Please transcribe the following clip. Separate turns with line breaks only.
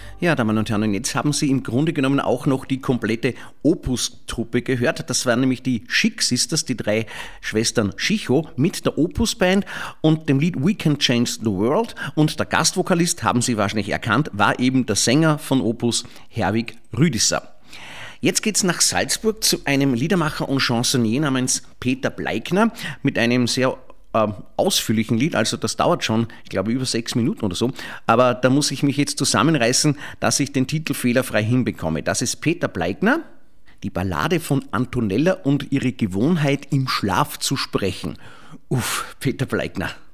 Ja, Damen und Herren, und jetzt haben Sie im Grunde genommen auch noch die komplette Opus-Truppe gehört. Das waren nämlich die Chic Sisters, die 3 Schwestern Schicho mit der Opus-Band und dem Lied We Can Change the World. Und der Gastvokalist, haben Sie wahrscheinlich erkannt, war eben der Sänger von Opus, Herwig Rüdisser. Jetzt geht's nach Salzburg zu einem Liedermacher und Chansonnier namens Peter Bleikner mit einem sehr ausführlichen Lied, also das dauert schon, ich glaube, über 6 Minuten oder so, aber da muss ich mich jetzt zusammenreißen, dass ich den Titel fehlerfrei hinbekomme. Das ist Peter Bleikner, die Ballade von Antonella und ihre Gewohnheit im Schlaf zu sprechen. Peter Bleikner.